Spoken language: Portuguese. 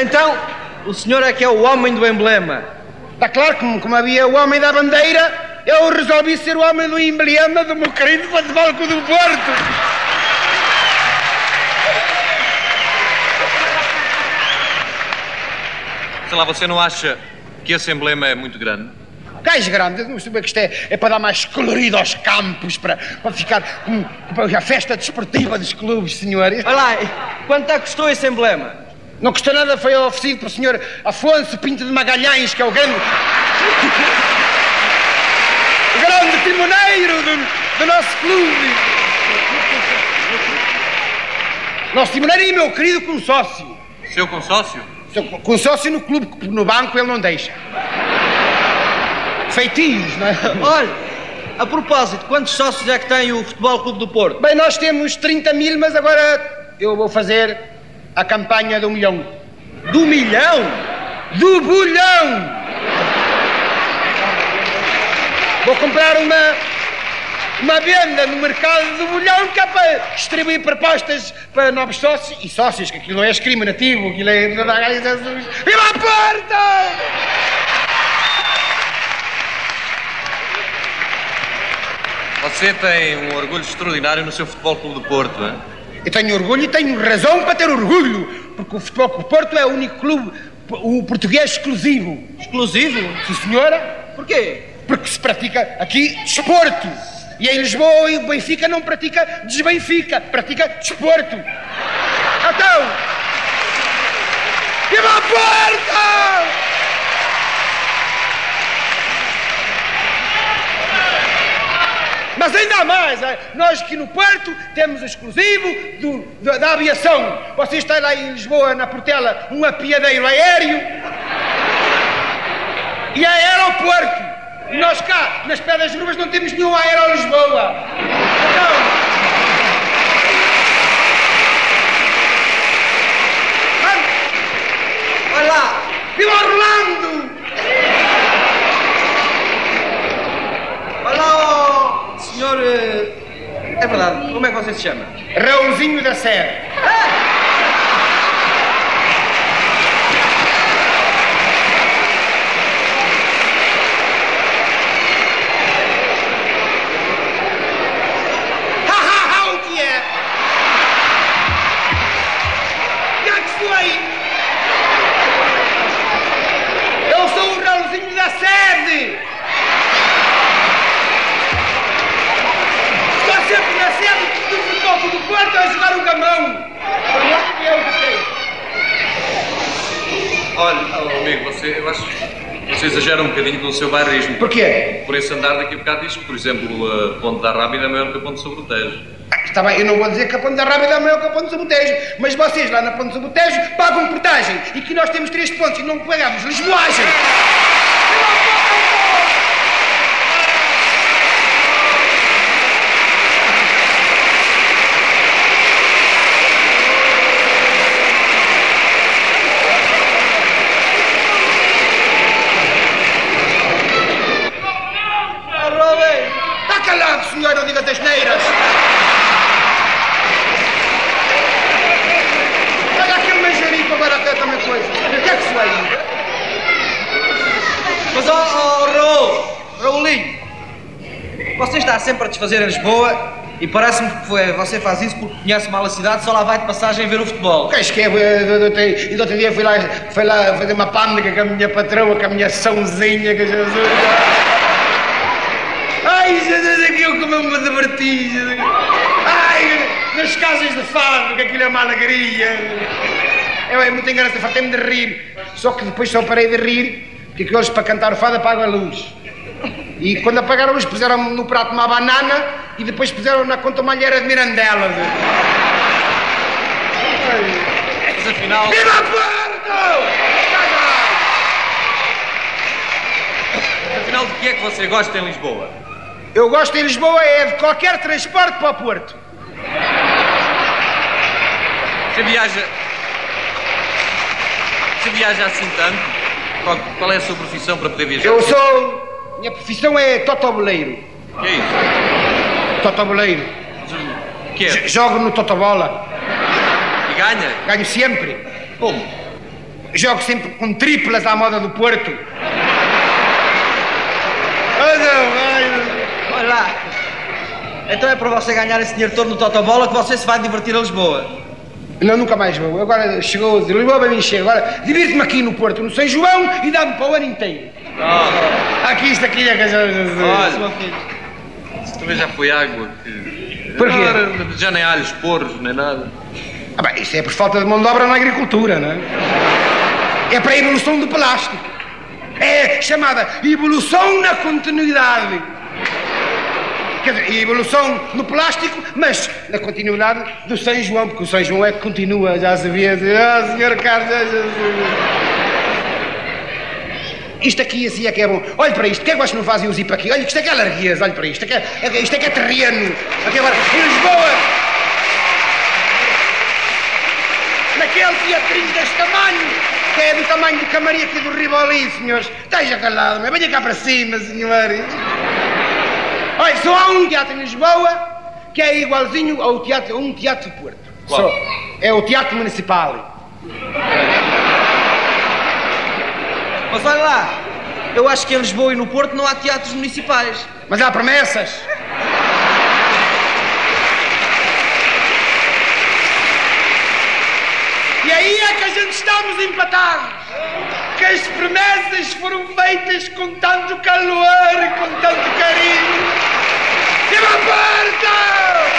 Então, o senhor é que é o homem do emblema. Está claro que, como havia o homem da bandeira, eu resolvi ser o homem do emblema do meu querido Futebol Clube do Porto. Sei lá, você não acha que esse emblema é muito grande? Cais grande, não sei bem que isto é para dar mais colorido aos campos, para ficar como a festa desportiva dos clubes, senhores. Olha lá, quanto é que custou esse emblema? Não custou nada, foi oferecido pelo senhor Afonso Pinto de Magalhães, que é o grande timoneiro do nosso clube. Nosso timoneiro e meu querido consórcio. Seu consórcio? Seu consórcio no clube, que no banco ele não deixa. Feitios, não é? Olha, a propósito, quantos sócios é que tem o Futebol Clube do Porto? Bem, nós temos 30 mil, mas agora eu vou fazer a campanha do 1 milhão. Do milhão? Do bolhão! Vou comprar uma venda no mercado do bolhão, que é para distribuir propostas para novos sócios e sócios, que aquilo não é discriminativo, aquilo é... Viva a Porta! Você tem um orgulho extraordinário no seu Futebol Clube do Porto, não é? Eu tenho orgulho e tenho razão para ter orgulho, porque o Futebol Clube do Porto é o único clube o português exclusivo. Exclusivo? Sim, senhora. Porquê? Porque se pratica aqui desporto. E em Lisboa o Benfica não pratica desbenfica, pratica desporto. Então, viva a Porta! Mas ainda há mais, nós aqui no Porto temos o exclusivo da aviação. Vocês têm lá em Lisboa, na Portela, um apiadeiro aéreo e aeroporto. E nós cá, nas Pedras Gruvas, não temos nenhum aero-Lisboa. Então, olha lá, viva Orlando! Olha lá, senhor... É verdade, como é que você se chama? Raulzinho da Serra. O que é? Já que foi? Eu sou o Raulzinho da Sede. Sempre na sede do Futebol Clube do Porto a jogar o gamão. Olha, amigo, eu acho que você exagera um bocadinho com o seu bairrismo. Porquê? Por esse andar daqui a bocado diz que, por exemplo, a Ponte da Rábida é maior que a Ponte sobre o Tejo. Está bem, eu não vou dizer que a Ponte da Rábida é maior que a Ponte sobre o Tejo, mas vocês lá na Ponte sobre o Tejo pagam portagem e que nós temos 3 pontos e não pagamos lisboagem. Senhor, não diga asneiras. Olha aquele manjerico agora até também coisa. O que é que se vai? Mas, Raulinho, você está sempre a desfazer a Lisboa e parece-me que você faz isso porque conhece mal a cidade, só lá vai de passagem ver o futebol. O que é que é? E do outro dia fui lá fazer uma pândega com a minha patroa, com a minha sãozinha, que Jesus... Ai, Jesus, aqui eu comi uma de vertigem. Ai, nas casas de fado, que aquilo é uma alegria. É muito engraçado, fartei-me de rir. Só que depois só parei de rir, porque aqueles para cantar o fado apagam a luz. E quando apagaram a luz puseram no prato uma banana e depois puseram na conta uma alheira de Mirandela. Mas afinal... Viva a Porto! Afinal, de que é que você gosta em Lisboa? Eu gosto em Lisboa é de qualquer transporte para o Porto. Você viaja assim tanto? Qual é a sua profissão para poder viajar? Minha profissão é totoboleiro. O que é isso? Totoboleiro. O que é? Jogo no totobola. E ganha? Ganho sempre. Como? jogo sempre com triplas à moda do Porto. Olha lá. Então é para você ganhar esse dinheiro todo no Totobola que você se vai divertir a Lisboa. Não, nunca mais vou. Agora chegou a Lisboa, vai me encher. Agora divirto-me aqui no Porto, no São João, e dá-me para o ano inteiro. Aqui, isto aqui é que Olha, isso também já foi água. Porquê? Agora já nem alhos, porros, nem nada. Ah, bem, isso é por falta de mão de obra na agricultura, não é? É para a evolução do plástico. É chamada evolução na continuidade. Quer dizer, evolução no plástico, mas na continuidade do São João, porque o São João é que continua, já sabia. Ah, senhor Carlos, isto aqui assim é que é bom. Olhe para isto, que é que vocês não fazem o zip aqui? Olha, isto é que é largueza, olhe para isto. Isto é que é terreno. Aqui agora, em Lisboa, naquele teatrinho deste tamanho, que é do tamanho do Camarim aqui do Rivoli, senhores. Esteja calado, mas venha cá para cima, senhores. Olha, só há um teatro em Lisboa que é igualzinho ao teatro, a um teatro de Porto. Qual? Só. É o Teatro Municipal. Mas olha lá, eu acho que em Lisboa e no Porto não há teatros municipais. Mas há promessas. E aí é que a gente estamos empatados. Que as promessas foram feitas com tanto calor, com tanto carinho. Viva a porta!